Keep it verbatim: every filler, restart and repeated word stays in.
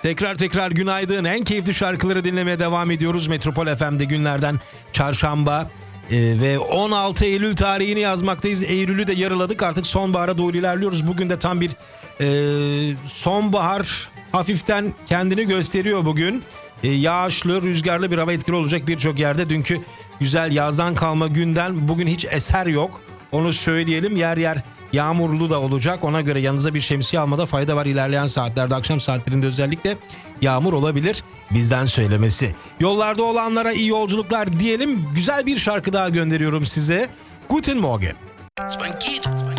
Tekrar tekrar günaydın. En keyifli şarkıları dinlemeye devam ediyoruz. Metropol F M'de günlerden çarşamba e, ve on altı Eylül tarihini yazmaktayız. Eylül'ü de yarıladık. Artık sonbahara doğru ilerliyoruz. Bugün de tam bir e, sonbahar hafiften kendini gösteriyor bugün. E, yağışlı, rüzgarlı bir hava etkili olacak birçok yerde. Dünkü güzel yazdan kalma günden bugün hiç eser yok. Onu söyleyelim. Yer yer yağmurlu da olacak. Ona göre yanınıza bir şemsiye almada fayda var. İlerleyen saatlerde, akşam saatlerinde özellikle yağmur olabilir. Bizden söylemesi. Yollarda olanlara iyi yolculuklar diyelim. Güzel bir şarkı daha gönderiyorum size. Guten Morgen. Spanquito.